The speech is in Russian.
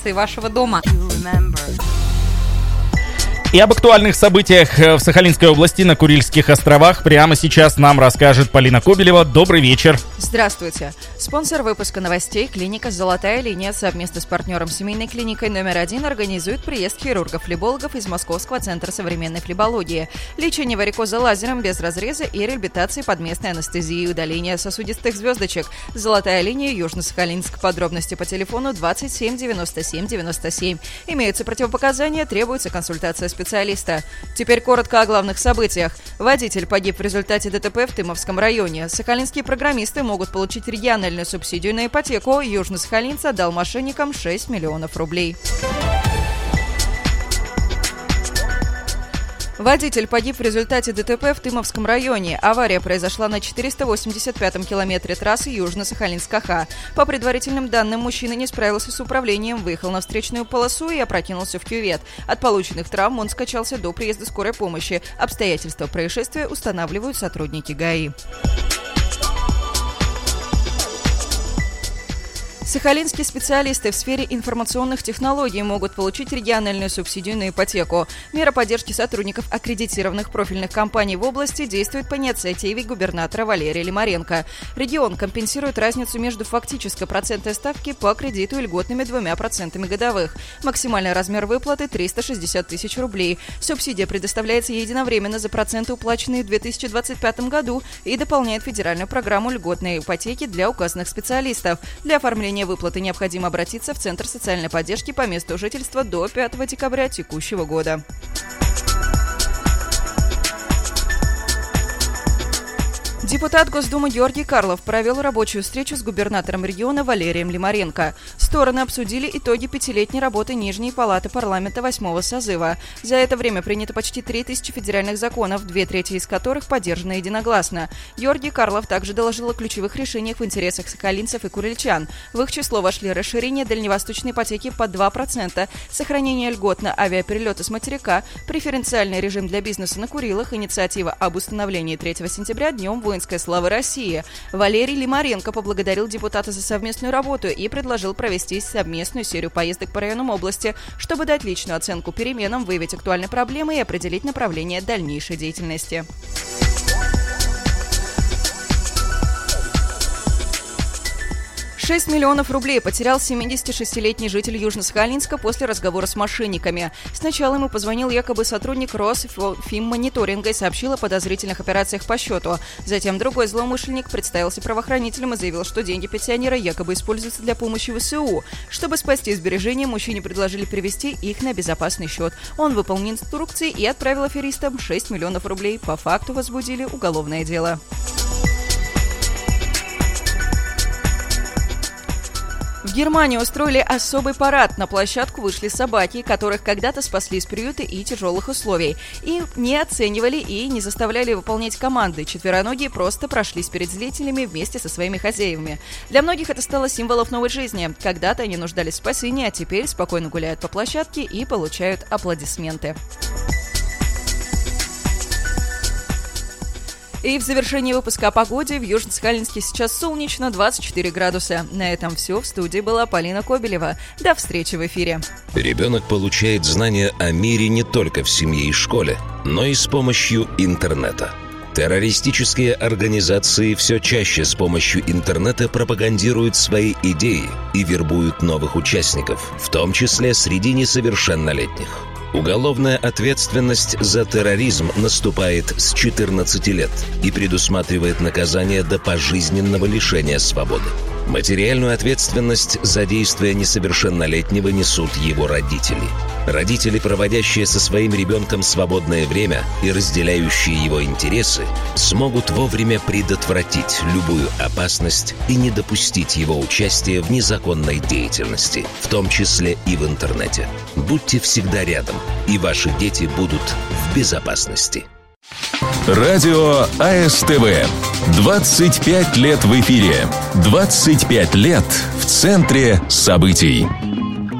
пожалуйста, и вашего дома. И об актуальных событиях в Сахалинской области на Курильских островах прямо сейчас нам расскажет Полина Кобелева. Добрый вечер. Здравствуйте. Спонсор выпуска новостей — клиника «Золотая линия» совместно с партнером семейной клиникой номер 1 организует приезд хирургов-флебологов из Московского центра современной флебологии. Лечение варикоза лазером без разреза и реабилитации под местной анестезией, удаление сосудистых звездочек. «Золотая линия», Южно-Сахалинск. Подробности по телефону 27 97 97. Имеются противопоказания, требуется консультация специалиста. Теперь коротко о главных событиях. Водитель погиб в результате ДТП в Тымовском районе. Сахалинские программисты могут получить региональную субсидию на ипотеку. Южно-Сахалинец отдал мошенникам 6 миллионов рублей. Водитель погиб в результате ДТП в Тымовском районе. Авария произошла на 485-м километре трассы Южно-Сахалинск-Каха. По предварительным данным, мужчина не справился с управлением, выехал на встречную полосу и опрокинулся в кювет. От полученных травм он скончался до приезда скорой помощи. Обстоятельства происшествия устанавливают сотрудники ГАИ. Сахалинские специалисты в сфере информационных технологий могут получить региональную субсидию на ипотеку. Мера поддержки сотрудников аккредитированных профильных компаний в области действует по инициативе губернатора Валерия Лимаренко. Регион компенсирует разницу между фактической процентной ставки по кредиту и льготными 2% годовых. Максимальный размер выплаты – 360 тысяч рублей. Субсидия предоставляется единовременно за проценты, уплаченные в 2025 году, и дополняет федеральную программу льготной ипотеки для указанных специалистов. Для оформления выплаты необходимо обратиться в Центр социальной поддержки по месту жительства до 5 декабря текущего года. Депутат Госдумы Георгий Карлов провел рабочую встречу с губернатором региона Валерием Лимаренко. Стороны обсудили итоги 5-летней работы Нижней палаты парламента 8-го созыва. За это время принято почти 3000 федеральных законов, 2/3 из которых поддержаны единогласно. Георгий Карлов также доложил о ключевых решениях в интересах сахалинцев и курильчан. В их число вошли расширение дальневосточной ипотеки по 2%, сохранение льгот на авиаперелеты с материка, преференциальный режим для бизнеса на Курилах, инициатива об установлении 3 сентября Днем воинской славы России. Валерий Лимаренко поблагодарил депутата за совместную работу и предложил провести совместную серию поездок по районам области, чтобы дать личную оценку переменам, выявить актуальные проблемы и определить направление дальнейшей деятельности. 6 миллионов рублей потерял 76-летний житель Южно-Сахалинска после разговора с мошенниками. Сначала ему позвонил якобы сотрудник Росфинмониторинга и сообщил о подозрительных операциях по счету. Затем другой злоумышленник представился правоохранителем и заявил, что деньги пенсионера якобы используются для помощи ВСУ. Чтобы спасти сбережения, мужчине предложили перевести их на безопасный счет. Он выполнил инструкции и отправил аферистам 6 миллионов рублей. По факту возбудили уголовное дело. В Германии устроили особый парад. На площадку вышли собаки, которых когда-то спасли из приюта и тяжелых условий. И не оценивали и не заставляли выполнять команды. Четвероногие просто прошлись перед зрителями вместе со своими хозяевами. Для многих это стало символом новой жизни. Когда-то они нуждались в спасении, а теперь спокойно гуляют по площадке и получают аплодисменты. И в завершении выпуска о погоде в Южно-Сахалинске сейчас солнечно, 24 градуса. На этом все. В студии была Полина Кобелева. До встречи в эфире. Ребенок получает знания о мире не только в семье и школе, но и с помощью интернета. Террористические организации все чаще с помощью интернета пропагандируют свои идеи и вербуют новых участников, в том числе среди несовершеннолетних. Уголовная ответственность за терроризм наступает с 14 лет и предусматривает наказание до пожизненного лишения свободы. Материальную ответственность за действия несовершеннолетнего несут его родители. Родители, проводящие со своим ребенком свободное время и разделяющие его интересы, смогут вовремя предотвратить любую опасность и не допустить его участия в незаконной деятельности, в том числе и в интернете. Будьте всегда рядом, и ваши дети будут в безопасности. Радио АСТВ. 25 лет в эфире. 25 лет в центре событий.